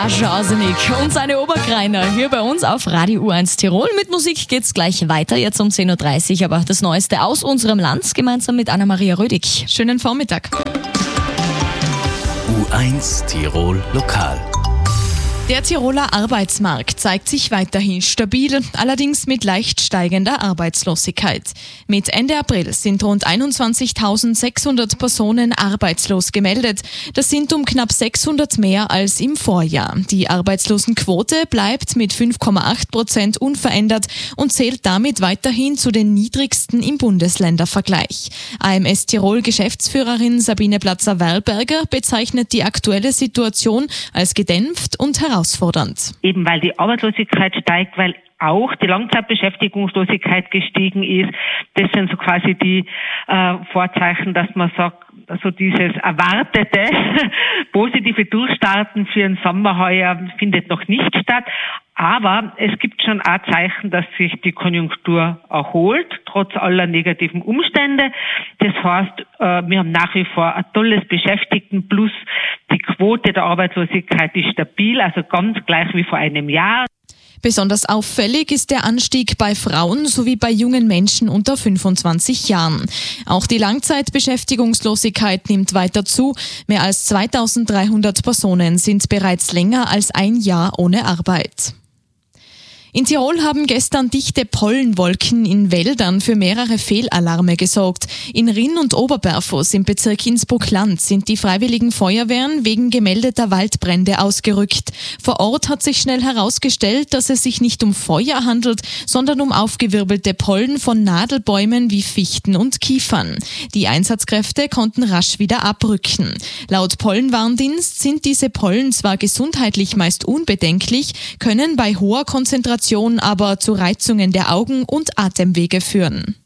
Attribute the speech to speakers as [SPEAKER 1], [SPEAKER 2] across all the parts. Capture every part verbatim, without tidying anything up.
[SPEAKER 1] Sascha Asenik und seine Oberkreiner hier bei uns auf Radio U eins Tirol. Mit Musik geht's gleich weiter, jetzt um zehn Uhr dreißig, aber das Neueste aus unserem Land, gemeinsam mit Anna-Maria Rödig. Schönen Vormittag.
[SPEAKER 2] U eins Tirol Lokal.
[SPEAKER 1] Der Tiroler Arbeitsmarkt zeigt sich weiterhin stabil, allerdings mit leicht steigender Arbeitslosigkeit. Mit Ende April sind rund einundzwanzigtausendsechshundert Personen arbeitslos gemeldet. Das sind um knapp sechshundert mehr als im Vorjahr. Die Arbeitslosenquote bleibt mit fünf Komma acht Prozent unverändert und zählt damit weiterhin zu den niedrigsten im Bundesländervergleich. A M S Tirol-Geschäftsführerin Sabine Platzer-Werlberger bezeichnet die aktuelle Situation als gedämpft und herausfordernd.
[SPEAKER 3] Eben weil die Arbeitslosigkeit steigt, weil auch die Langzeitbeschäftigungslosigkeit gestiegen ist. Das sind so quasi die äh, Vorzeichen, dass man sagt, also dieses erwartete positive Durchstarten für den Sommer heuer findet noch nicht statt. Aber es gibt schon auch Zeichen, dass sich die Konjunktur erholt, trotz aller negativen Umstände. Das heißt, wir haben nach wie vor ein tolles Beschäftigtenplus. Die Quote der Arbeitslosigkeit ist stabil, also ganz gleich wie vor einem Jahr.
[SPEAKER 1] Besonders auffällig ist der Anstieg bei Frauen sowie bei jungen Menschen unter fünfundzwanzig Jahren. Auch die Langzeitbeschäftigungslosigkeit nimmt weiter zu. Mehr als zweitausenddreihundert Personen sind bereits länger als ein Jahr ohne Arbeit. In Tirol haben gestern dichte Pollenwolken in Wäldern für mehrere Fehlalarme gesorgt. In Rinn und Oberberfus im Bezirk Innsbruck-Land sind die freiwilligen Feuerwehren wegen gemeldeter Waldbrände ausgerückt. Vor Ort hat sich schnell herausgestellt, dass es sich nicht um Feuer handelt, sondern um aufgewirbelte Pollen von Nadelbäumen wie Fichten und Kiefern. Die Einsatzkräfte konnten rasch wieder abrücken. Laut Pollenwarndienst sind diese Pollen zwar gesundheitlich meist unbedenklich, können bei hoher Konzentration aber zu Reizungen der Augen und Atemwege führen.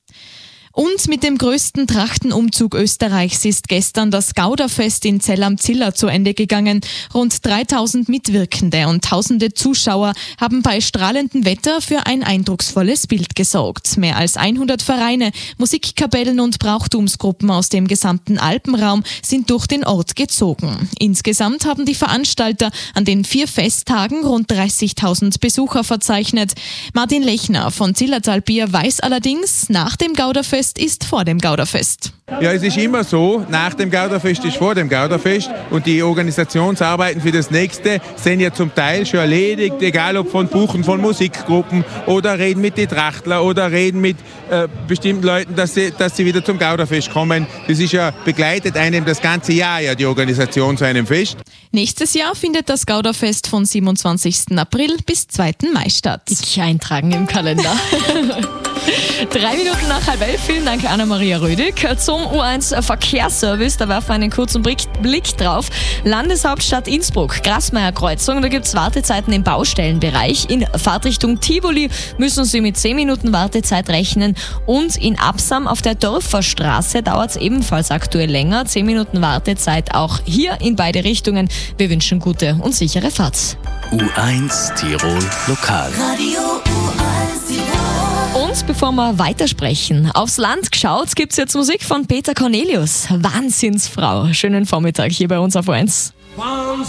[SPEAKER 1] Und mit dem größten Trachtenumzug Österreichs ist gestern das Gauderfest in Zell am Ziller zu Ende gegangen. Rund dreitausend Mitwirkende und tausende Zuschauer haben bei strahlendem Wetter für ein eindrucksvolles Bild gesorgt. Mehr als hundert Vereine, Musikkapellen und Brauchtumsgruppen aus dem gesamten Alpenraum sind durch den Ort gezogen. Insgesamt haben die Veranstalter an den vier Festtagen rund dreißigtausend Besucher verzeichnet. Martin Lechner von Zillertal Bier weiß allerdings, nach dem Gauderfest ist vor dem Gauderfest.
[SPEAKER 4] Ja, es ist immer so, nach dem Gauderfest ist vor dem Gauderfest und die Organisationsarbeiten für das nächste sind ja zum Teil schon erledigt, egal ob von Buchen von Musikgruppen oder reden mit den Trachtler oder reden mit äh, bestimmten Leuten, dass sie, dass sie wieder zum Gauderfest kommen. Das ist ja, begleitet einem das ganze Jahr ja die Organisation zu einem Fest.
[SPEAKER 1] Nächstes Jahr findet das Gauderfest von siebenundzwanzigsten April bis zweiten Mai statt.
[SPEAKER 5] Ich eintragen im Kalender.
[SPEAKER 1] Drei Minuten nach halb elf. Vielen Dank, Anna-Maria Rödig. Zum U eins Verkehrsservice, da werfen wir einen kurzen Blick drauf. Landeshauptstadt Innsbruck, Grasmeier-Kreuzung, da gibt es Wartezeiten im Baustellenbereich. In Fahrtrichtung Tivoli müssen Sie mit zehn Minuten Wartezeit rechnen. Und in Absam auf der Dörferstraße dauert es ebenfalls aktuell länger. zehn Minuten Wartezeit auch hier in beide Richtungen. Wir wünschen gute und sichere Fahrt.
[SPEAKER 2] U eins Tirol Lokal.
[SPEAKER 6] Radio U eins Tirol.
[SPEAKER 1] Und bevor wir weitersprechen, aufs Land geschaut, gibt's jetzt Musik von Peter Cornelius. Wahnsinnsfrau. Schönen Vormittag hier bei uns auf U eins.